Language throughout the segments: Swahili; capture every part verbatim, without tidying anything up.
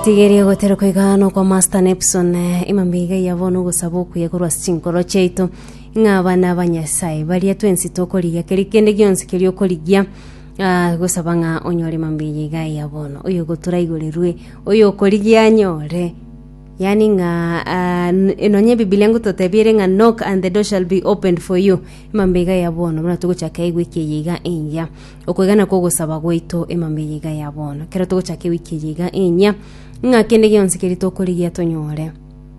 Tigeria gotero kwigano kwa Master Nepson imambiga yavono gusabuku yekorwa sinkoro cheito ngabana abanyasai bali atwensi tokoliga kelikende gyonsi kelyo koligia ah gusabanga onyore mambiga yavono oyo gotura igorerwe oyo koligia nyore yani nga uh, enonye Biblia ngutotebire nga knock and the door shall be opened for you imambiga yavono muna tuguchaka igwike yiga inya okwegana ko gusaba gweito imambiga yavono kero tuguchaka wiki yiga inya nga kende gyonsi kelito koligia tonyore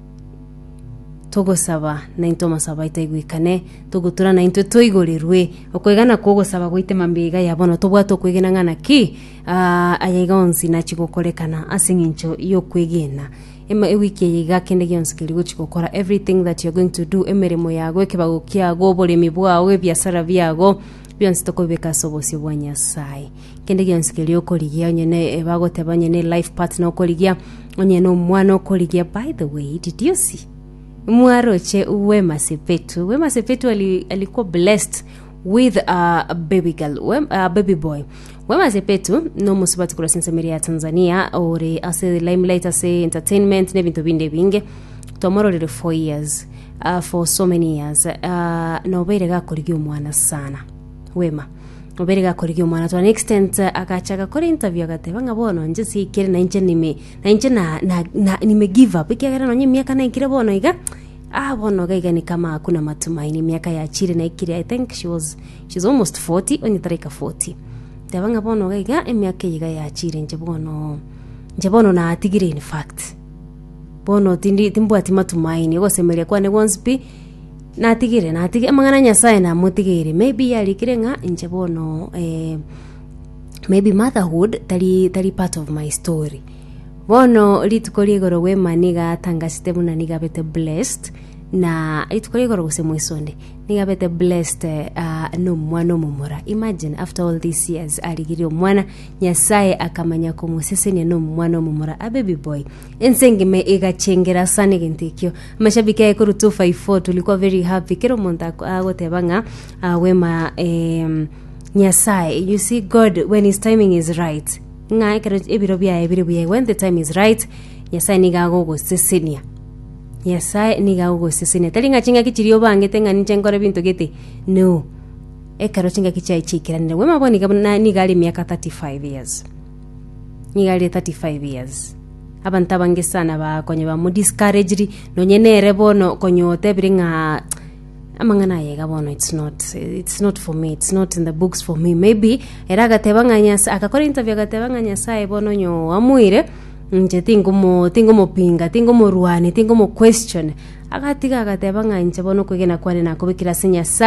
tugusaba na into masaba itaigwikane tugutura na into toigorerwe okwegana ko gusaba gwite mambiga yavono tubwato kwigena ngana ki uh, ayagonsi na chigukorekana asingincho yo kwigena ema ewiki yiga kende gyonsi keligo chikokora everything that you're going to do emeremo yago kebago kyago bolemi bwawe byasara byago byonsi tokobeka sobosi bwa Nyasaye kende gyonsi kelyo koligia nyene bagoteba nyene life partner koligia onyene omwana okoligia. By the way, did you see mwaroche Wema Sepetu? Wema Sepetu alikuwa blessed with a, a baby girl, Wema, a baby boy. Wema Sepetu no musibati kula sinsemeri ya Tanzania ore ase limelight ase entertainment ne bintu binde binge tomorrow le four years uh, for so many years uh, no bere ga koligia omwana sana Wema obere ga koligia omwana to an extent uh, akachaga kore interview agateba ngabono nje sikire na nje nime na nje na, na, na nime give up ikigera no nyi miaka na ikire bono iga ah bono gaiga ni kama hakuna matumaini miaka ya chire na ikire. I think she was she's almost forty onye tarika forty tebanga bono gaiga emiaka yiga ya chire nje bono nje bono na atigire in fact bono tindi timbwati matumaini gosemeria kwane once be na atigire na atigire mangana Nyasaye na mutigire maybe yalikire nga nje bono eh maybe motherhood tali tali part of my story bono litukoli goro Wema niga tangasite muna niga bete blessed na litukoli goro gusemwisonde niga bete blessed uh, no mwana mumura. Imagine after all these years aligiri omwana Nyasaye akamanya kumusesenia no mwana mumura a baby boy ensenge me igachengera sana gintikyo mashabiki ya kuru two five four tulikuwa very happy kero monta agotebanga uh, Wema um, Nyasaye, you see God when his timing is right nga kero ebiro bya ebiro bya when the time is right Nyasaye niga gogo sesenia Nyasaye niga gogo sesenia talinga chinga kichirio bange tenga ninchenkore bintu gete no ekero chinga kichai chikiranira Wema boni ga niga ali miaka thirty-five years niga ali thirty-five years abantu abange sana ba konye ba mu discouraged no nyenere bono konyote biringa amangana yega bono it's not it's not for me, it's not in the books for me. Maybe eraga tebanga Nyasaye akakora interview agatebanga Nyasaye bono nyo amuire nje tingumo tingumo pinga tingumo ruani tingumo question agatiga agatebanga nje bono kwegena kwane nakobikira Nyasaye